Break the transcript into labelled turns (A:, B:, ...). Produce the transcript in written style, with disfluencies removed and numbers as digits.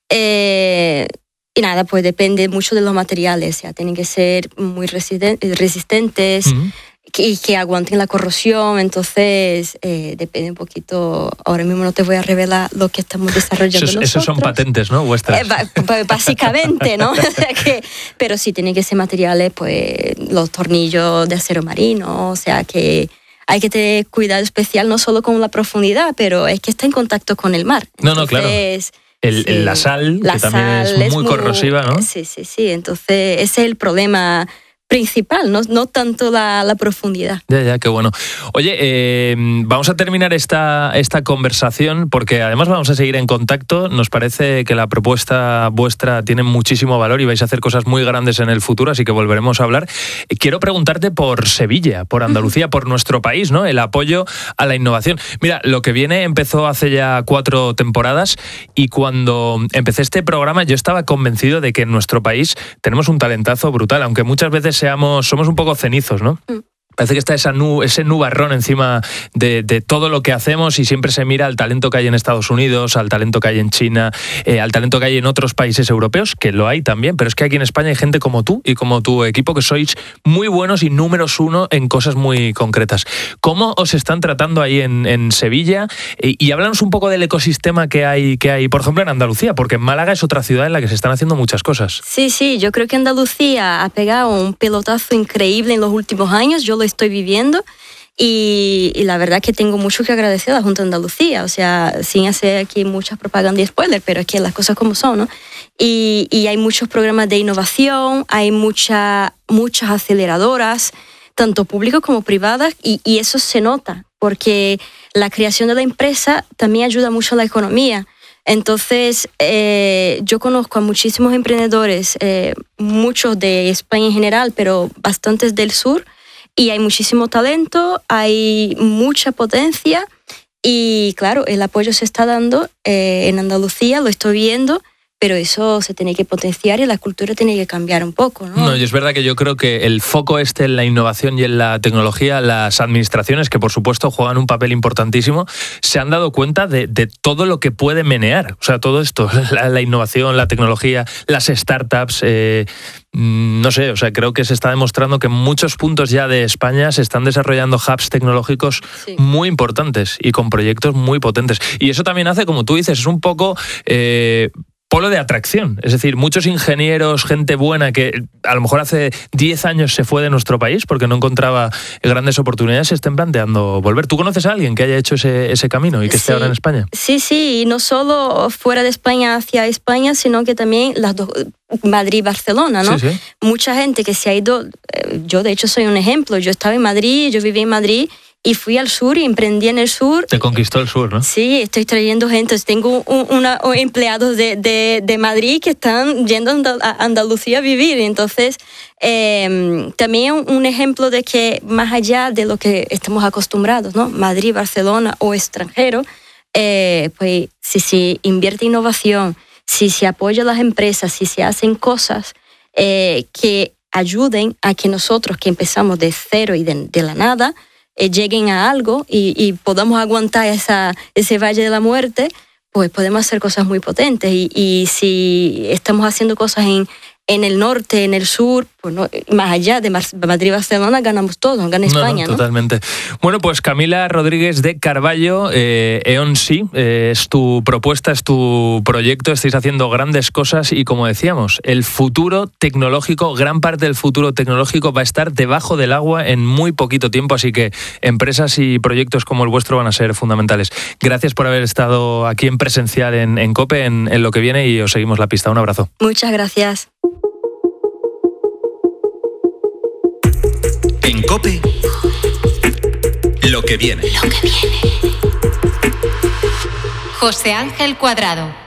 A: Y nada, pues depende mucho de los materiales, o sea, tienen que ser muy resistentes y que aguanten la corrosión, entonces depende un poquito. Ahora mismo no te voy a revelar lo que estamos desarrollando nosotros.
B: Esos son patentes, ¿no? Vuestras.
A: Básicamente, ¿no? Pero sí tienen que ser materiales, pues los tornillos de acero marino, o sea que hay que tener cuidado especial no solo con la profundidad, pero es que está en contacto con el mar.
B: No, claro. La sal, que también es muy corrosiva, ¿no?
A: Sí. Entonces, ese es el problema principal, no tanto la profundidad.
B: Ya, qué bueno. Oye, vamos a terminar esta conversación porque además vamos a seguir en contacto. Nos parece que la propuesta vuestra tiene muchísimo valor y vais a hacer cosas muy grandes en el futuro, así que volveremos a hablar. Quiero preguntarte por Sevilla, por Andalucía, por nuestro país, ¿no? El apoyo a la innovación. Mira, Lo que viene empezó hace ya 4 temporadas y cuando empecé este programa yo estaba convencido de que en nuestro país tenemos un talentazo brutal, aunque muchas veces somos un poco cenizos, ¿no? Parece que está ese nubarrón encima de todo lo que hacemos y siempre se mira al talento que hay en Estados Unidos, al talento que hay en China, al talento que hay en otros países europeos, que lo hay también, pero es que aquí en España hay gente como tú y como tu equipo que sois muy buenos y números 1 en cosas muy concretas. ¿Cómo os están tratando ahí en Sevilla? Y háblanos un poco del ecosistema que hay, por ejemplo, en Andalucía, porque Málaga es otra ciudad en la que se están haciendo muchas cosas.
A: Sí, yo creo que Andalucía ha pegado un pelotazo increíble en los últimos años. Yo lo estoy viviendo y la verdad que tengo mucho que agradecer a la Junta de Andalucía, o sea, sin hacer aquí mucha propaganda y spoiler, pero es que las cosas como son, ¿no? Y hay muchos programas de innovación, hay muchas aceleradoras, tanto públicas como privadas, y eso se nota, porque la creación de la empresa también ayuda mucho a la economía. Entonces, yo conozco a muchísimos emprendedores, muchos de España en general, pero bastantes del sur, y hay muchísimo talento, hay mucha potencia y claro, el apoyo se está dando en Andalucía, lo estoy viendo, pero eso se tiene que potenciar y la cultura tiene que cambiar un poco, ¿no?
B: No, y es verdad que yo creo que el foco en la innovación y en la tecnología, las administraciones, que por supuesto juegan un papel importantísimo, se han dado cuenta de todo lo que puede menear. O sea, todo esto, la innovación, la tecnología, las startups, no sé, o sea, creo que se está demostrando que en muchos puntos ya de España se están desarrollando hubs tecnológicos muy importantes y con proyectos muy potentes. Y eso también hace, como tú dices, es un poco polo de atracción, es decir, muchos ingenieros, gente buena que a lo mejor hace 10 años se fue de nuestro país porque no encontraba grandes oportunidades, se estén planteando volver. ¿Tú conoces a alguien que haya hecho ese camino y que esté ahora en España?
A: Sí, y no solo fuera de España hacia España, sino que también las dos, Madrid y Barcelona, ¿no? Sí. Mucha gente que se ha ido, yo de hecho soy un ejemplo, yo estaba en Madrid, yo viví en Madrid, y fui al sur y emprendí en el sur.
B: Te conquistó el sur, ¿no? Sí,
A: estoy trayendo gente. Tengo empleados de Madrid que están yendo a Andalucía a vivir. Entonces, también un ejemplo de que más allá de lo que estamos acostumbrados, ¿no? Madrid, Barcelona o extranjero, pues si se invierte en innovación, si se apoya a las empresas, si se hacen cosas que ayuden a que nosotros que empezamos de cero y de la nada, lleguen a algo y podamos aguantar ese valle de la muerte, pues podemos hacer cosas muy potentes. Y si estamos haciendo cosas en el norte, en el sur, pues no, más allá de Madrid y Barcelona, ganamos todos, gana España, ¿no?
B: Totalmente. Bueno, pues Camila Rodríguez de Carballo, EONSI, es tu propuesta, es tu proyecto, estáis haciendo grandes cosas y como decíamos, el futuro tecnológico, gran parte del futuro tecnológico va a estar debajo del agua en muy poquito tiempo, así que empresas y proyectos como el vuestro van a ser fundamentales. Gracias por haber estado aquí en presencial en COPE, en Lo que viene, y os seguimos la pista. Un abrazo.
A: Muchas gracias.
C: En COPE, Lo que viene.
D: José Ángel Cuadrado.